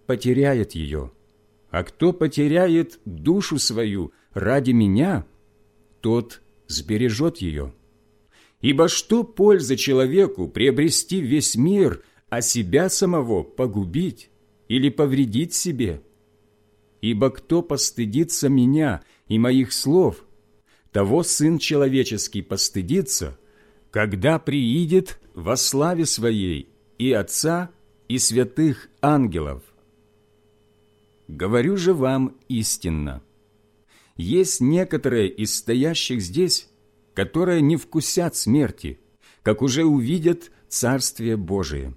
потеряет ее, а кто потеряет душу свою ради Меня, тот сбережет ее. Ибо что польза человеку приобрести весь мир, а себя самого погубить или повредить себе? Ибо кто постыдится Меня и Моих слов, того Сын Человеческий постыдится, когда приидет во славе Своей и Отца, и святых ангелов. Говорю же вам истинно, есть некоторые из стоящих здесь, которые не вкусят смерти, как уже увидят Царствие Божие».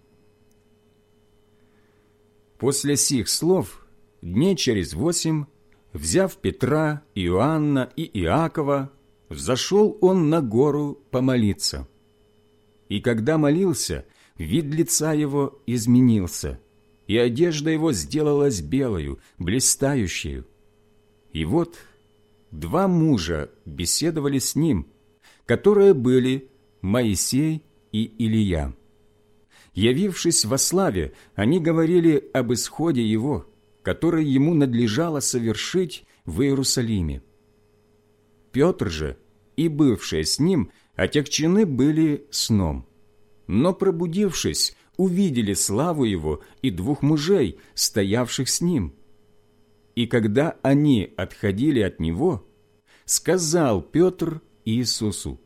После сих слов, дней через 8, взяв Петра, Иоанна и Иакова, взошел он на гору помолиться. И когда молился, вид лица его изменился, и одежда его сделалась белою, блистающею. И вот 2 мужа беседовали с ним, которые были Моисей и Илия. Явившись во славе, они говорили об исходе его, который ему надлежало совершить в Иерусалиме. Петр же и бывшие с ним отягчены были сном, но, пробудившись, увидели славу его и 2 мужей, стоявших с ним. И когда они отходили от него, сказал Петр Иисусу: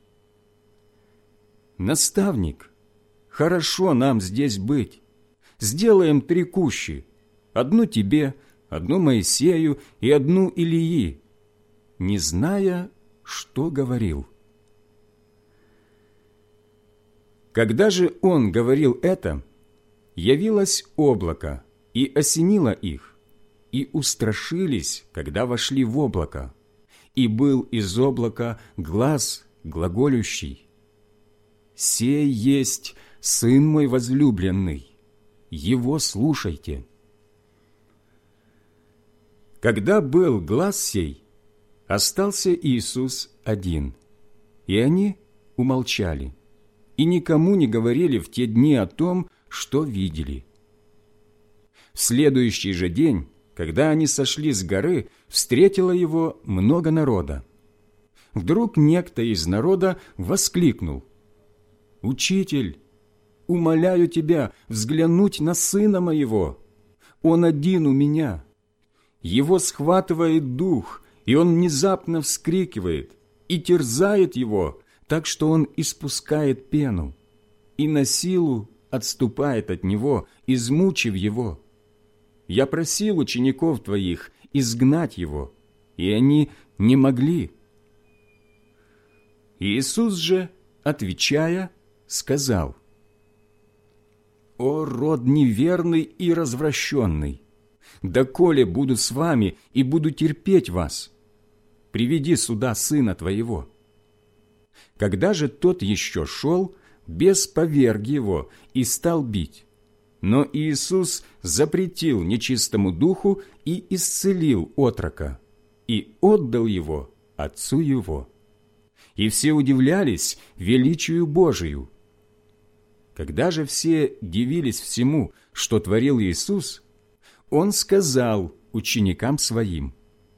«Наставник, хорошо нам здесь быть. Сделаем 3 кущи, 1 тебе, 1 Моисею и 1 Илии», не зная, что говорил. Когда же он говорил это, явилось облако и осенило их, и устрашились, когда вошли в облако, и был из облака глас глаголющий: «Сей есть Сын мой возлюбленный, Его слушайте». Когда был глас сей, остался Иисус один, и они умолчали, и никому не говорили в те дни о том, что видели. В следующий же день, когда они сошли с горы, встретило его много народа. Вдруг некто из народа воскликнул: «Учитель, умоляю тебя взглянуть на сына моего. Он один у меня. Его схватывает дух, и он внезапно вскрикивает, и терзает его, так что он испускает пену, и на силу отступает от него, измучив его. Я просил учеников твоих изгнать его, и они не могли». Иисус же, отвечая, сказал: «О род неверный и развращенный! Доколе буду с вами и буду терпеть вас? Приведи сюда сына твоего». Когда же тот еще шел, бес поверг его и стал бить. Но Иисус запретил нечистому духу и исцелил отрока, и отдал его отцу его. И все удивлялись величию Божию. Когда же все дивились всему, что творил Иисус, Он сказал ученикам Своим: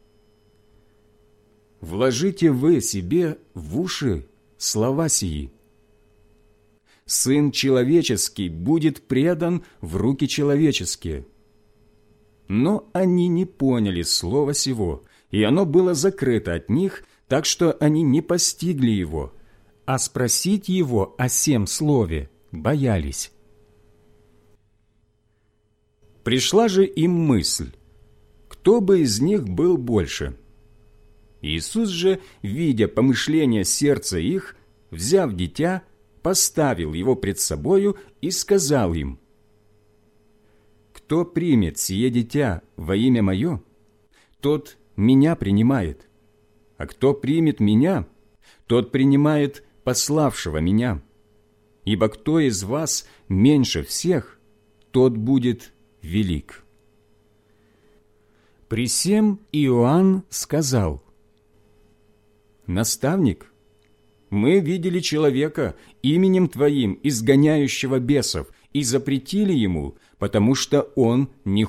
«Вложите вы себе в уши слова сии. Сын человеческий будет предан в руки человеческие». Но они не поняли слова сего, и оно было закрыто от них, так что они не постигли его, а спросить его о сем слове боялись. Пришла же им мысль, кто бы из них был больше. Иисус же, видя помышления сердца их, взяв дитя, поставил его пред собою и сказал им: «Кто примет сие дитя во имя Мое, тот Меня принимает, а кто примет Меня, тот принимает пославшего Меня. Ибо кто из вас меньше всех, тот будет велик». При сем Иоанн сказал: «Наставник, мы видели человека именем Твоим, изгоняющего бесов, и запретили ему, потому что он не